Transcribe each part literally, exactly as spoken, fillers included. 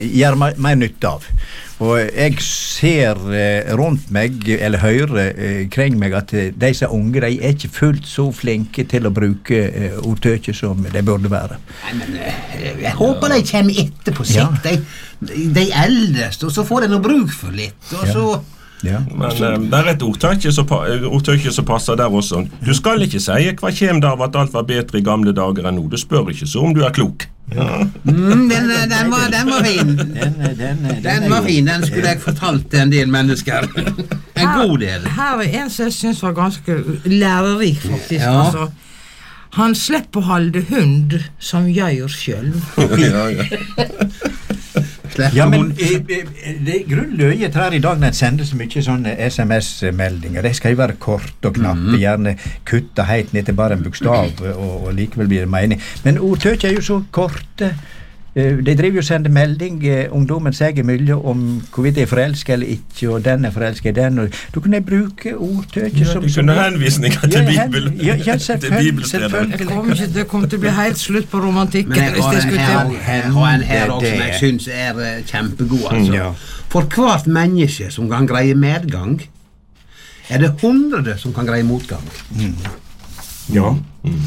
gjør mer, mer nytte av. Og jeg ser eh, rundt meg, eller hører eh, kring meg, at eh, disse unge, de er ikke fullt så flinke til å bruke eh, ordtøkje som de burde være. Nei, men eh, jeg håper de kommer etter på sikt, ja. de, de eldste, og så får de noe bruk for litt, og ja. så... Ja. Men uh, det er et ordtøkje som, ordtøkje som passer der også. Du skal ikke si hva kjem der av at alt var bedre i gamle dager enn nå. Du spør ikke så om du er klok. Ja. mm, den, den, var, den var fin. Den, den, den, den var fin. Den skulle jeg fortalt til en del mennesker. En her, god del. Her er en som jeg synes var ganske lærerik, faktisk. Ja. Altså, han slipper å holde hund som gjør selv. ja, ja. Ja, men det er grunnløye her i dag når en sender så mye sånne S M S-meldinger. Det skal jo være kort og knappe, mm-hmm. gjerne kutta helt ned til bare en bokstav, og, og likevel blir det mening. Men ordtøkje er jo så korte. De driver jo og sender melding, ungdommen seg imellom om hvorvidt de er forelsket eller ikke, og den er forelsket i den, og da kunne jeg bruke ordtøkje ja, som... De kunne henvisninger til Bibelen. Ja, ja, selvfølgelig. selvfølgelig. Det kommer ikke det kommer til å bli helt slutt på romantikken. Men jeg har en her, her, her, her også som jeg synes er kjempegod, altså. Ja. For hvert menneske som kan greie medgang, er det hundre som kan greie motgang. Mm. Ja. Mm.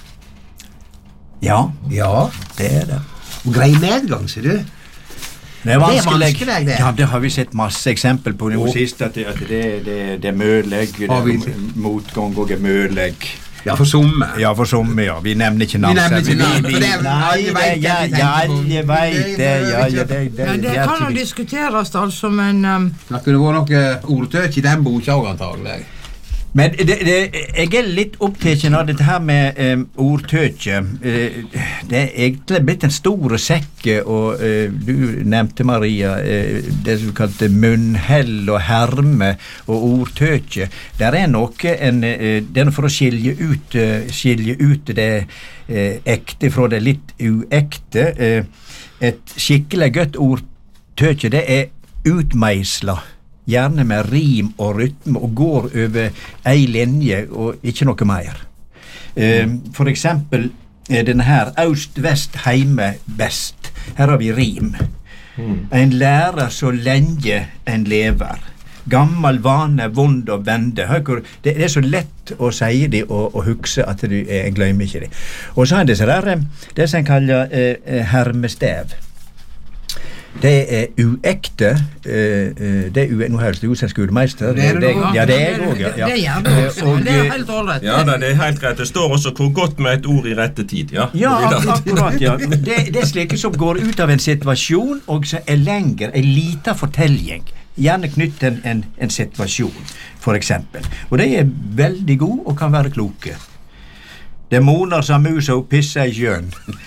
Ja. Ja, det er det. Grei medgang, sier du? Det er vanskelig, det er vanskelig det. Ja, det har vi sett masse eksempel på nå oh. sist, at det, at det, det, det er møleg, det er motgang og er møleg. Ja, for somme. Ja, for somme, ja. Vi nevner ikke navn. Vi nevner ikke navn, for det er Nei, det, ja, ja, jeg vet det, ja, ja, det, det, ja, det kan jo diskuteres, altså, men... Um... Det kunne vært noe ordtøk i den boka, antagelig. Men det, det, jeg er litt opptatt av dette her med um, ordtøkje. Uh, det er egentlig blitt en stor sekk, og uh, du nevnte, Maria, uh, det som du kalte munnhell og herme og ordtøkje. Der er noe, en, uh, det er noe for å skilje ut, uh, skilje ut det uh, ekte fra det litt uekte. Uh, et skikkelig godt ordtøkje, det er utmeisla. Gjerne med rim og rytme, og går over ei linje og ikke noe mer. Mm. For eksempel er denne her øst, vest, heime, best. Her har vi rim. Mm. En lærer så lenge en lever. Gammel vane, vond og vende. Det er så lett å si det og, og hukse at du jeg glemmer ikke det. Og så er det så der, det som en kaller eh, hermestev. Det er uekte, uh, det er ue, nå høres det ut som skolemeister. Det er det, det, ja, det er det også, ja. Det er gjerne også, og, det er helt ålreit. Ja, det er helt greit. Det står også hvor godt med et ord i rette tid, ja. Ja, akkurat, ja. Det, det er slike som går ut av en situasjon, og så er lenger, en liten fortelling. Gjerne knytt en, en, en situasjon, for eksempel. Og det er veldig god, og kan være kloke. Det moner som musa og pisser i sjøen.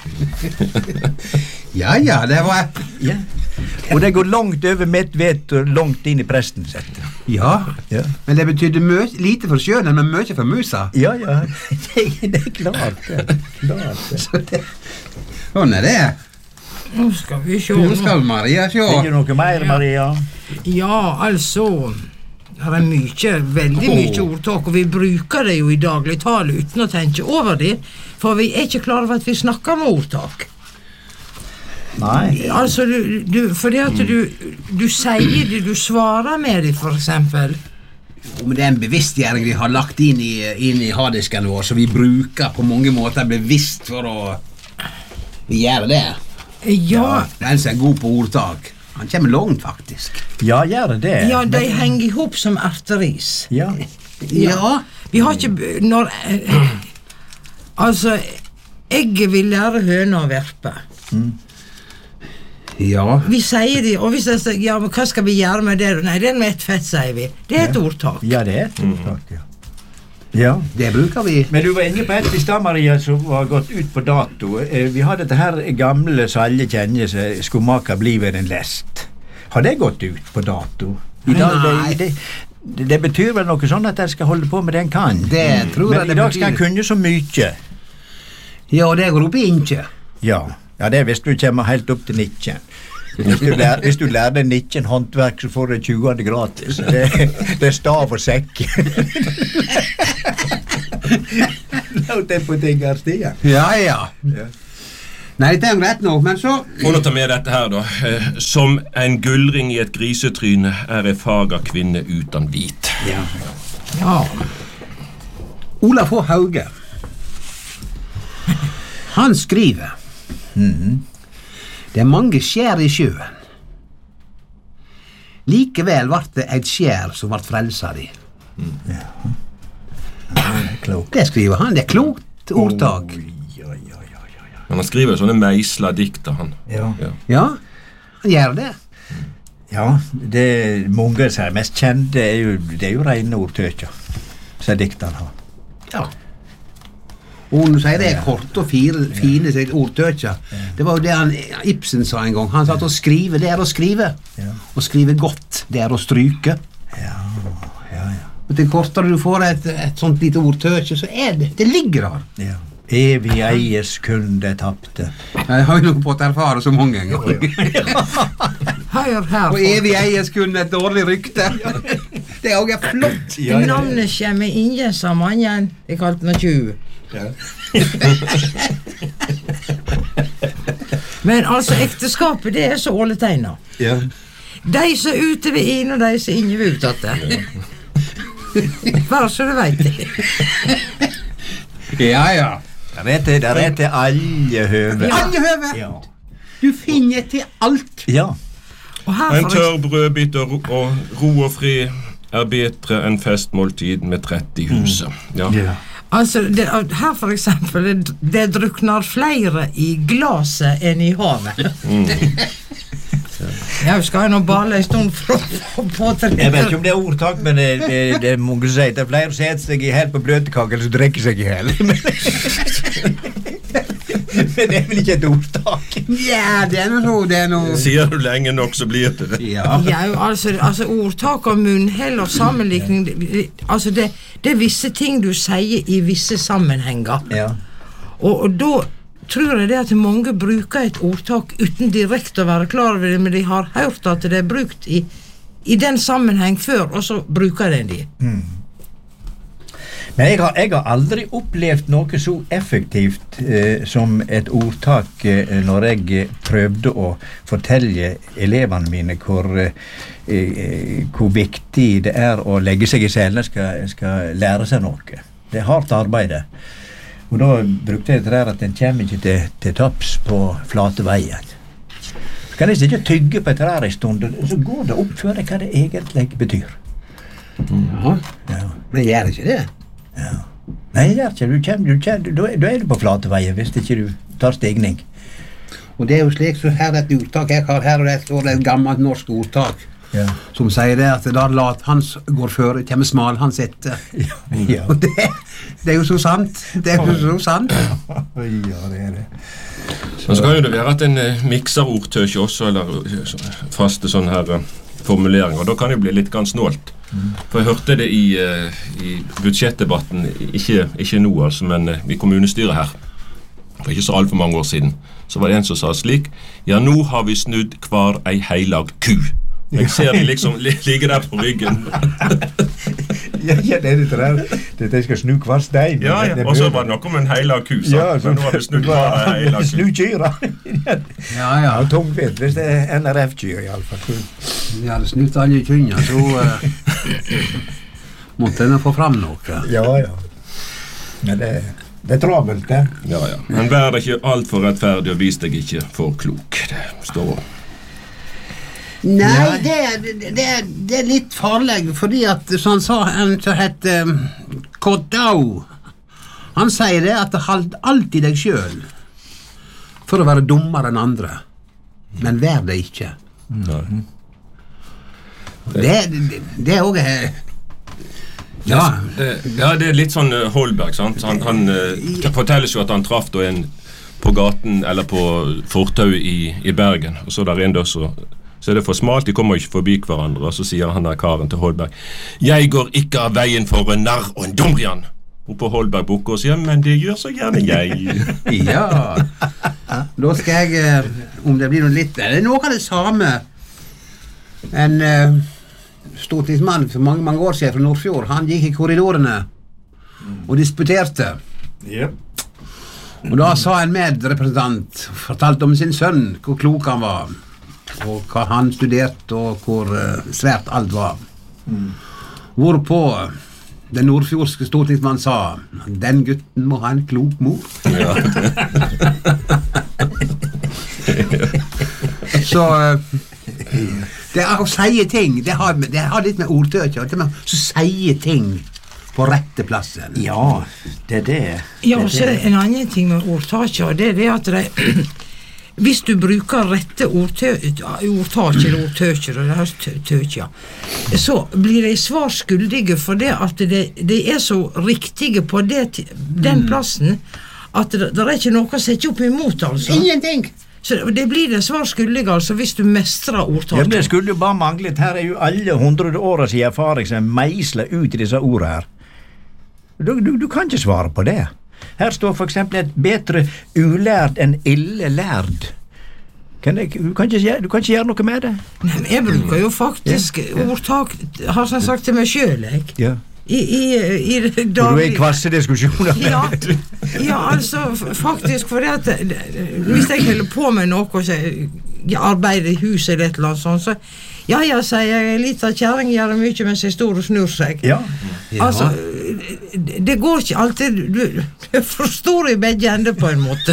Ja, ja, det var... Ja. Og det går langt over mitt vet og langt inn i presten sett. Ja, ja. Men det betydde mø lite for sjøen, men mye for musa. Ja, ja, det, det er klart det. Klart det. Så det... Sånn er det. Nå skal vi se. Nå skal Maria se. Ikke noe mer, Maria? Ja, altså... Det er mye, veldig mye ordtak, og vi bruker det jo i daglig tale uten å tenke over det, for vi er ikke klar over at vi snakker med ordtak. Nei. Altså, du, du, fordi at du, du sier det, du svarer med det, for eksempel. Jo, men det er en bevisstgjøring vi har lagt inn i, inn i harddisken vår, så vi bruker på mange måter bevisst for å vi gjør det. Ja. Den som er god på ordtak. Han kommer langt, faktisk. Ja, gjør det. Ja, de men... henger ihop som erteris. Ja. Ja. Vi har ikke... Når, eh, altså, egget vil lære høna å verpe. Mm. Ja. Vi sier det, og hvis jeg sier, ja, men hva skal vi gjøre med det? Nei, det er med et fett, sier vi. Det er et ja. ordtak. Ja, det er et ordtak, ja. Ja, det bruker vi. Men du var inne på et i stad, Maria, som var gått ut på dato. Vi har dette her gamle så alle kjenner seg, skomaker blir en lest. Har det gått ut på dato? I dag, Nei. Det, det, det betyr vel noe sånn at jeg skal holde på med det en kan. Det tror jeg Men det i dag betyr. skal jeg kunne så mye. Ja, det går opp i innkje. Ja, ja, det er hvis du kommer helt opp til nikken. Hvis du, lær, hvis du lærer deg nikken håndverk, så får du tjuende gratis. Det, det er stav og sekk. Låt det på ting her stigen. Ja, ja. Ja. Nei, det er jo greit nok, men så... Må du ta med dette her da. Eh, Som en gullring i et grisetryne er en fager kvinne uten hvit. Ja. Ja. Olaf H. Hauge. Han skriver. Mhm. Det er mange skjær i sjøen. Likevel var det et skjær som var frelser i. Klok. Det skriver han, det er klokt ordtak. Ja, ja, ja, ja, ja. Men han skriver sånne meisla dikter, han. Ja. Ja. Ja, han gjør det. Ja, det mange som er mest kjente er jo, det er jo rene ordtøkker, som dikteren har. Ja. Og nå sier det er kort og fire, fine seg ordtøkker. Det var jo det han, Ibsen sa en gang. Han sa at å skrive, det er å skrive. Ja. Å skrive godt, det er å stryke. Ja, ja, ja. Og til kortere du får et, et sånt lite ordtøkker, så er det, det ligger der. Ja. Evig eies kunde tapte. Jeg har jo noe på å erfare så mange ganger. Hør her. Og evig eies kunde et dårlig rykte. Det er også flott. Ja, ja, ja. Navnet kommer ingen sammen igjen. Jeg kalte den tjue. Ja. Men altså, ekteskapet, det er så åletegnet. Ja. De som er ute ved inn, og de som er inne ved utsatte. Bare så du vet det. Ja, ja. Der er til, der er til alle høve. Alle høve. Ja. Du finner til alt. Ja. Og her En får tørr brødbit og ro, og ro og fred er bedre enn festmåltid med trett i huset. Ja. Ja. Altså, det, her for eksempel, det, det drukner flere i glaset enn i havet. Jeg skal ha noe bale en stund for å få til Jeg vet ikke om det er ordtak, men det, det, det er mange som sier det er flere som setter seg i hel på bløtkake eller som drikker seg i hel. Men det er vel ikke et ordtak? Ja, det er noe, det er noe. Sier du lenge nok, så blir det det. Ja. Ja, altså, altså ordtak og munnhell og sammenlikning, det, det, altså det, det er visse ting du sier i visse sammenhenger. Ja. Og, og da tror jeg det at mange bruker et ordtak uten direkte å være klar over det, men de har hørt at det er brukt i, i den sammenheng før, og så bruker de det. Mm. Men jeg har, jeg har aldri opplevd noe så effektivt eh, som et ordtak eh, når jeg prøvde å fortelle elevene mine hvor, eh, hvor viktig det er å legge seg i selen, skal, skal lære seg noe. Det er hardt arbeid. Og da brukte jeg det der at en kommer ikke til, til topps på flate veien. Så kan jeg ikke tygge på et der en stund, så går det opp for deg hva det egentlig betyr. Ja. Ja. Men jeg gjør ikke det. Ja. Nei, det er ikke. Du kommer, du kommer, da, da er du på flate veier hvis ikke du tar stigning. Og det er jo slik, så her er et ordtak jeg har her, og det står et gammelt norsk ordtak, Ja. som sier det at da lat hans går før, kommer smal hans etter. Ja. Ja. Og det, det er jo så sant. Det er jo så sant. Ja, det er det. Men så kan jo det være at en uh, mikser ordtøkje også, eller uh, faste sånne her uh, formuleringer. Da kan det bli litt grann snålt. Mm. For jeg hørte det i, uh, i budsjettdebatten, ikke, ikke nå altså, men uh, i kommunestyret her, for ikke så alt for mange år siden, så var det en som sa slik: ja, nå har vi snudd hver ei heilag ku. Jeg ser de liksom li ligge der på ryggen. Ja, ja, det er det der. Det jeg skal snu hver stein. Ja, ja. Og så var det noe om en heilag ku, sant? Ja, så, men nå har vi snudd hver ei heilag ku. Snu kyra. Ja, ja. Ja, tungvint, hvis det er N R F-kyr i alle fall. Vi hadde snutt alle kynner, så uh, måtte en få fram noe. Ja, ja. Men det, det er travelt, det. Ja, ja. Men vær det ikke alt for rettferdig og vis deg ikke for klok. Det står. Nei, det, det, det, det er litt farlig, fordi at, som han sa, en som heter um, Kodau, han sier det at det holdt alltid deg selv for å være dummere enn andre, men vær det ikke. Nei. Det, det, det er også ja. Det, ja, det er litt sånn uh, Holberg, sant? Han, han uh, forteller jo at han traff da en på gaten, eller på fortau i, i Bergen, og så der en da så Så er det for smalt, de kommer ikke forbi hverandre, og så sier han der karen til Holberg: jeg går ikke av veien for en narr og en dumrian. Og på Holberg bukker og sier: men det gjør så gjerne jeg. Ja. Da skal jeg, om det blir noe litt, det er noe av det samme. En uh, stortingsmann for mange, mange år siden fra Nordfjord, han gikk i korridorene og disputerte. Yep. Og da sa en medrepresentant, fortalte om sin sønn, hvor klok han var, og hva han studerte, og hvor uh, svært alt var. Mm. Hvorpå den nordfjordske stortingsmann sa, den gutten må ha en klok mor. Ja. Så uh, det er å si ting, det har, det har litt med ordtøkja, det med å si ting på rette plassen. Ja, det er det. Ja, og så er det en annen ting med ordtaket, og det er det at det, hvis du bruker rette ordtaket eller ordtøkjer, og det her tøkja, så blir de svar skyldige for det at de, de er så riktige på det, den plassen, at det, det er ikke noe å sette opp imot, altså. Ingenting! Så det blir det svar skyldige, altså, hvis du mestrer ordtaket. Ja, det skulle jo bare mangle. Her er jo alle hundre årets erfaring som meisler ut i disse ordene her. Du, du, du kan ikke svare på det. Her står for eksempel et bedre ulærd enn ille lærd. Kan jeg, du, kan ikke, du kan ikke gjøre noe med det. Nei, men jeg bruker jo faktisk ja, ja. ordtak, har jeg sagt til meg selv, jeg. Ja. I, i, i daglig... Du er i kvassediskusjoner. Ja, ja, altså, faktisk, for det at hvis jeg holder på med noe, så jeg arbeider i huset eller et eller annet sånt, så ja, ja, sier jeg, litt av kjæring gjør det mye mens jeg står og snur seg. Ja. Altså, det går ikke alltid, du, du forstår i begge ender på en måte.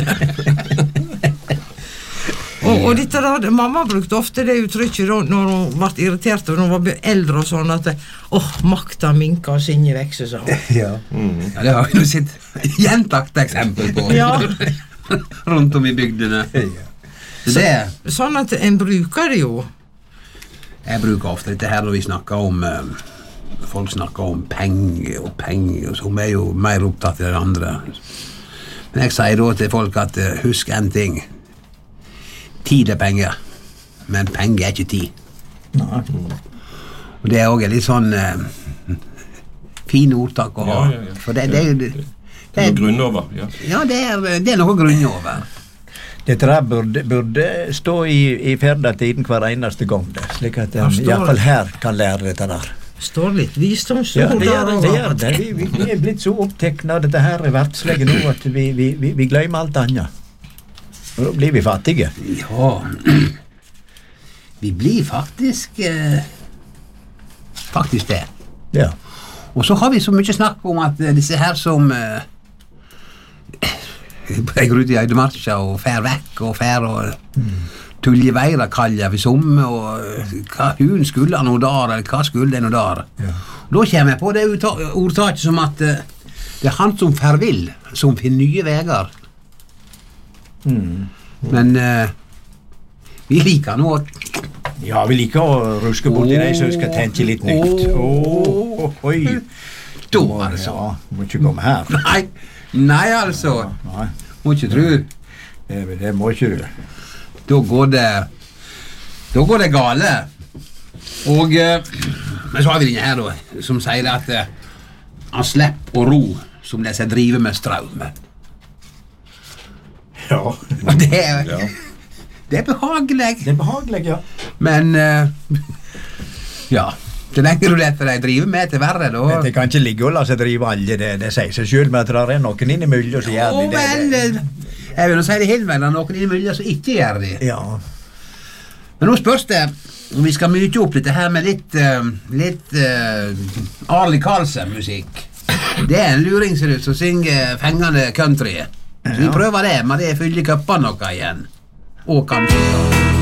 og, og dette da, mamma brukte ofte det uttrykket da, når hun ble irritert og når hun var eldre og sånn, at åh, oh, makta minka og sinje vekse, sa hun. Ja. Mm. Ja, det har vi jo sitt gjentakt eksempel på. Ja. Rundt om i bygdene. Ja. Så, det, sånn at en bruker det jo. Jeg bruker ofte dette her når vi snakker om um, folk snakker om penger og penger, og så er jo mer opptatt av det andre. Men jeg sier da til folk at uh, husk en ting. Tid er penger, men penger er ikke tid. Nei. Og det er også litt sånn uh, fine ordtak å ha. Ja, ja, ja. For det, det, det, det, det er grunn over. Ja, ja det, er, det er noe grunn over. Dette der burde, burde stå i, i ferdatiden hver eneste gang, det, slik at en i hvert fall her kan lære dette der. Står litt visdomsord ja, det gjør der. Det, gjør det. Vi, vi, vi er blitt så opptekne av dette her verdslige nå at vi, vi, vi, vi glemmer alt annet. Og da blir vi fattige. Ja, vi blir faktisk eh, faktisk det. Ja. Og så har vi så mye snakk om at disse her som eh, jeg går ut i Øydemarka og fær vekk og fær og mm. tuljeveira kalja vi somme og hva hun skulle noe der eller hva skulle det noe der ja. Da kommer jeg på det ordtaket som at uh, det er han som fær vill som finner nye vegar mm. Mm. Men uh, vi liker noe ja, vi liker å ruske bort oh. i det så vi skal tenke litt nytt oh. Oh. Oi da altså ja, må ikke komme her nei Nei, altså. Nei. Må ikke tro. Det, det må ikke du. Da går det Da går det gale. Og men så har vi denne her da, som sier at uh, han slipper å ro som det seg drive med strøm. Ja. Det er, ja. Det er behagelig. Det er behagelig, ja. Men uh, ja. Det lenger du leter deg drive med til verre da. Det kan ikke ligge og la seg drive alle, det, det sier seg selv, men at det er noen inn i mulig så gjør de det. Vel, det. Jeg vil nå si det helt vel, noen inn i mulig så ikke gjør de. Ja. Men nå spørs det, om vi skal myte opp dette her med litt, uh, litt uh, Arlie Karlsen-musikk. Det er en luring ser ut som synger fengende country. Så vi prøver det, men det er fyller køppene noe igjen. Og kanskje